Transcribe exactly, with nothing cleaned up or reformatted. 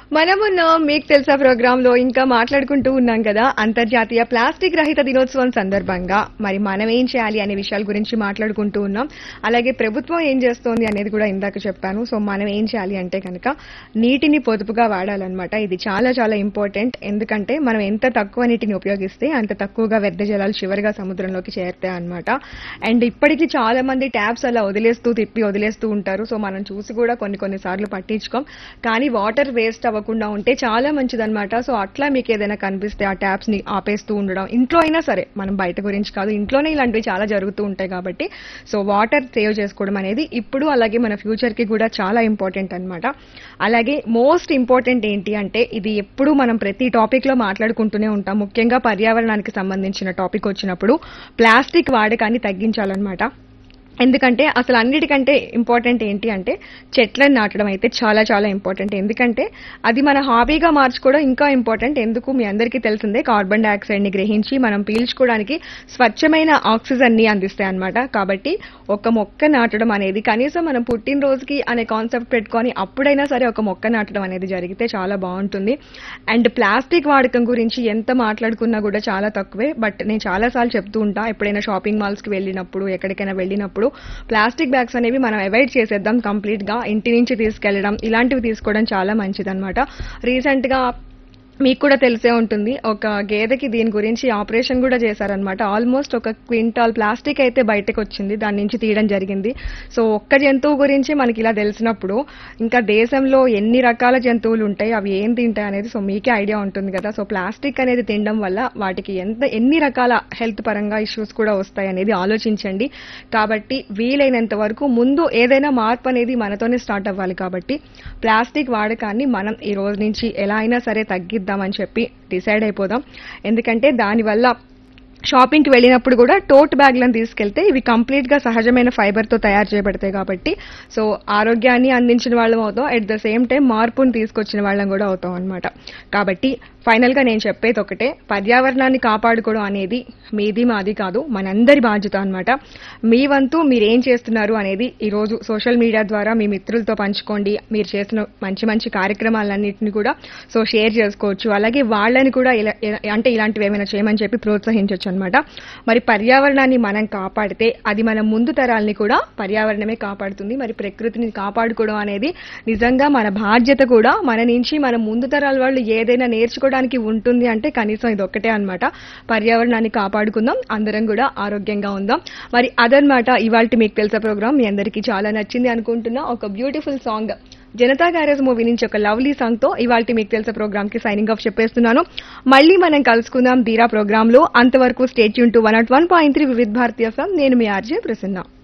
మనమున్నాం మీకు తెలుసా ప్రోగ్రామ్ లో ఇంకా మాట్లాడుకుంటూ ఉన్నాం కదా అంతర్జాతీయ ప్లాస్టిక్ రహిత దినోత్సవం సందర్భంగా మరి మనం ఏం చేయాలి అనే విషయాల గురించి మాట్లాడుకుంటూ ఉన్నాం. అలాగే ప్రభుత్వం ఏం చేస్తోంది అనేది కూడా ఇందాక చెప్పాను. సో మనం ఏం చేయాలి అంటే కనుక నీటిని పొదుపుగా వాడాలన్నమాట. ఇది చాలా చాలా ఇంపార్టెంట్. ఎందుకంటే మనం ఎంత తక్కువ నీటిని ఉపయోగిస్తే అంత తక్కువగా వ్యర్థ జలాలు చివరిగా సముద్రంలోకి చేరుతాయి అన్నమాట. అండ్ ఇప్పటికీ చాలా మంది ట్యాప్స్ అలా వదిలేస్తూ తిప్పి వదిలేస్తూ ఉంటారు. సో మనం చూసి కూడా కొన్ని కొన్ని సార్లు పట్టించుకోం. కానీ వాటర్ వేస్ట్ అవ్వకుండా ఉంటే చాలా మంచిదన్నమాట. సో అట్లా మీకు ఏదైనా కనిపిస్తే ఆ ట్యాప్స్ ని ఆపేస్తూ ఉండడం, ఇంట్లో అయినా సరే, మనం బయట గురించి కాదు, ఇంట్లోనే ఇలాంటివి చాలా జరుగుతూ ఉంటాయి కాబట్టి సో వాటర్ సేవ్ చేసుకోవడం అనేది ఇప్పుడు అలాగే మన ఫ్యూచర్ కి కూడా చాలా ఇంపార్టెంట్ అన్నమాట. అలాగే మోస్ట్ ఇంపార్టెంట్ ఏంటి అంటే ఇది ఎప్పుడు మనం ప్రతి టాపిక్ లో మాట్లాడుకుంటూనే ఉంటాం. ముఖ్యంగా పర్యావరణానికి సంబంధించిన టాపిక్ వచ్చినప్పుడు ప్లాస్టిక్ వాడకాన్ని తగ్గించాలన్నమాట. ఎందుకంటే అసలు అన్నిటికంటే ఇంపార్టెంట్ ఏంటి అంటే చెట్లను నాటడం అయితే చాలా చాలా ఇంపార్టెంట్. ఎందుకంటే అది మన హాబీగా మార్చుకోవడం ఇంకా ఇంపార్టెంట్. ఎందుకు మీ అందరికీ తెలిసిందే, కార్బన్ డైఆక్సైడ్ ని గ్రహించి మనం పీల్చుకోవడానికి స్వచ్ఛమైన ఆక్సిజన్ ని అందిస్తాయి అన్నమాట. కాబట్టి ఒక మొక్క నాటడం అనేది కనీసం మనం పుట్టినరోజుకి అనే కాన్సెప్ట్ పెట్టుకొని అప్పుడైనా సరే ఒక మొక్క నాటడం అనేది జరిగితే చాలా బాగుంటుంది. అండ్ ప్లాస్టిక్ వాడకం గురించి ఎంత మాట్లాడుకున్నా కూడా చాలా తక్కువే. బట్ నేను చాలా సార్లు చెప్తూ ఉంటా, ఎప్పుడైనా షాపింగ్ మాల్స్ కి వెళ్ళినప్పుడు, ఎక్కడికైనా వెళ్ళినప్పుడు ప్లాస్టిక్ బ్యాగ్స్ అనేవి మనం అవాయిడ్ చేసేద్దాం కంప్లీట్ గా. ఇంటి నుంచి తీసుకెళ్లడం ఇలాంటివి తీసుకోవడం చాలా మంచిదన్నమాట. రీసెంట్ గా మీకు కూడా తెలిసే ఉంటుంది, ఒక గేదెకి దీని గురించి ఆపరేషన్ కూడా చేశారనమాట. ఆల్మోస్ట్ ఒక క్వింటాల్ ప్లాస్టిక్ అయితే బయటకు వచ్చింది, దాని నుంచి తీయడం జరిగింది. సో ఒక్క జంతువు గురించి మనకి ఇలా తెలిసినప్పుడు ఇంకా దేశంలో ఎన్ని రకాల జంతువులు ఉంటాయి, అవి ఏం తింటాయి అనేది సో మీకే ఐడియా ఉంటుంది కదా. సో ప్లాస్టిక్ అనేది తినడం వల్ల వాటికి ఎంత ఎన్ని రకాల హెల్త్ పరంగా ఇష్యూస్ కూడా వస్తాయి అనేది ఆలోచించండి. కాబట్టి వీలైనంత వరకు ముందు ఏదైనా మార్పు అనేది మనతోనే స్టార్ట్ అవ్వాలి. కాబట్టి ప్లాస్టిక్ వాడకాన్ని మనం ఈ రోజు నుంచి ఎలా అయినా సరే తగ్గిద్దాం అని చెప్పి డిసైడ్ అయిపోదాం. ఎందుకంటే దానివల్ల షాపింగ్ కి వెళ్ళినప్పుడు కూడా టోట్ బ్యాగ్లను తీసుకెళ్తే ఇవి కంప్లీట్ గా సహజమైన ఫైబర్ తో తయారు చేయబడతాయి. కాబట్టి సో ఆరోగ్యాన్ని అందించిన వాళ్ళం అవుతాం, అట్ ద సేమ్ టైం మార్పుని తీసుకొచ్చిన వాళ్ళం కూడా అవుతాం అనమాట. కాబట్టి ఫైనల్ గా నేను చెప్పేది ఒకటే, పర్యావరణాన్ని కాపాడుకోవడం అనేది మీది మాది కాదు, మనందరి బాధ్యత అనమాట. మీ వంతు మీరేం చేస్తున్నారు అనేది ఈ రోజు సోషల్ మీడియా ద్వారా మీ మిత్రులతో పంచుకోండి. మీరు చేసిన మంచి మంచి కార్యక్రమాలన్నింటినీ కూడా సో షేర్ చేసుకోవచ్చు. అలాగే వాళ్ళని కూడా ఇలా అంటే ఇలాంటివి ఏమైనా చేయమని చెప్పి ప్రోత్సహించవచ్చు అనమాట. మరి పర్యావరణాన్ని మనం కాపాడితే అది మన ముందు తరాలని కూడా పర్యావరణమే కాపాడుతుంది. మరి ప్రకృతిని కాపాడుకోవడం అనేది నిజంగా మన బాధ్యత కూడా. మన నుంచి మన ముందు తరాల వాళ్ళు ఏదైనా నేర్చుకోవడానికి ఉంటుంది అంటే కనీసం ఇది ఒక్కటే అనమాట. పర్యావరణాన్ని కాపాడుకుందాం, అందరం కూడా ఆరోగ్యంగా ఉందాం. మరి అదనమాట ఇవాల్టి మీకు తెలుసా ప్రోగ్రామ్. మీ అందరికీ చాలా నచ్చింది అనుకుంటున్నా. ఒక beautiful song Janata garage movie నుంచి ఒక లవ్లీ సాంగ్ తో ఇవాల్టి మీకు తెలుసా ప్రోగ్రామ్ కి సైనింగ్ ఆఫ్ చెప్పేస్తున్నాను. మళ్ళీ మనం కలుసుకుందాం ధీరా ప్రోగ్రామ్ లో. అంతవరకు stay tune to one not one point three వివిధ భారతీయ ఎఫ్ఎం. నేను మీ ఆర్జే ప్రసన్న.